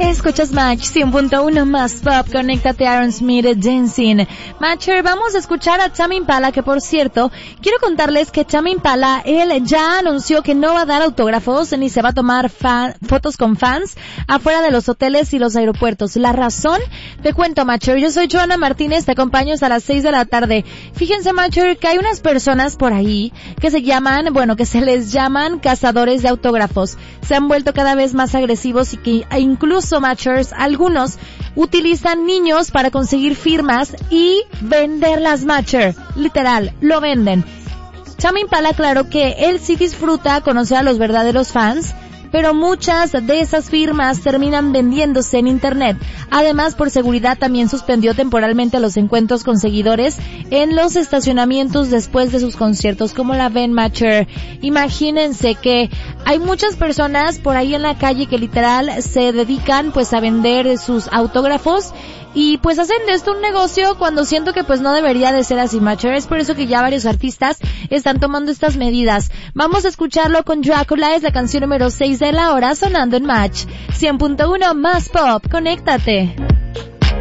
Escuchas Match 100.1 más pop, conéctate a Aaron Smith Dancing. Matcher, vamos a escuchar a Tame Impala, que por cierto, quiero contarles que Tame Impala, él ya anunció que no va a dar autógrafos ni se va a tomar fotos con fans afuera de los hoteles y los aeropuertos. La razón, te cuento, Matcher, yo soy Joana Martínez, te acompaño hasta las 6 de la tarde. Fíjense, Matcher, que hay unas personas por ahí que se les llaman cazadores de autógrafos. Se han vuelto cada vez más agresivos y que incluso, Matchers, algunos utilizan niños para conseguir firmas y venderlas, Matcher. Literal, lo venden. Tame Impala, claro que él sí disfruta conocer a los verdaderos fans, pero muchas de esas firmas terminan vendiéndose en internet. Además, por seguridad, también suspendió temporalmente los encuentros con seguidores en los estacionamientos después de sus conciertos. ¿Cómo la ven, Matcher? Imagínense que hay muchas personas por ahí en la calle que literal se dedican pues a vender sus autógrafos y pues hacen de esto un negocio cuando siento que pues no debería de ser así, Matcher. Es por eso que ya varios artistas están tomando estas medidas. Vamos a escucharlo con Drácula, es la canción número 6 de la hora, sonando en Match 100.1 más pop. Conéctate.